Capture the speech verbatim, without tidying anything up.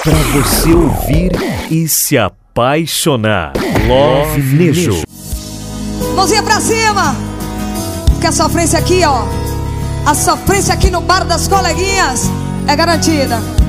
Pra você ouvir e se apaixonar. Love Nejo. Mãozinha pra cima. Que a sofrência aqui, ó, a sofrência aqui no bar das coleguinhas é garantida.